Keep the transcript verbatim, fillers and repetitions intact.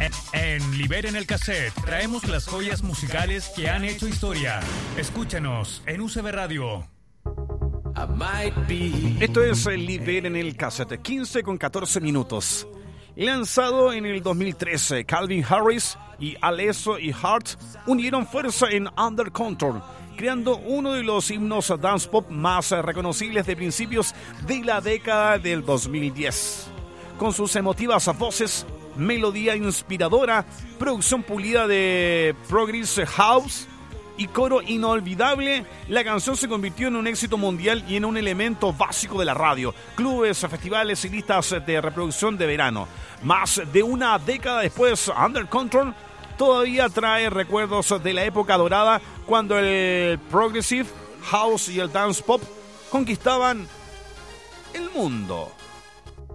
En Liberen el Cassette traemos las joyas musicales que han hecho historia. Escúchanos en U C B Radio. Esto es Liberen el Cassette, quince con catorce minutos. Lanzado en el dos mil trece, Calvin Harris y Alesso y Hart unieron fuerza en Under Control, creando uno de los himnos dance pop más reconocibles de principios de la década del dos mil diez. Con sus emotivas voces, melodía inspiradora, producción pulida de Progressive House y coro inolvidable, la canción se convirtió en un éxito mundial y en un elemento básico de la radio, clubes, festivales y listas de reproducción de verano. Más de una década después, Under Control todavía trae recuerdos de la época dorada cuando el Progressive House y el Dance Pop conquistaban el mundo.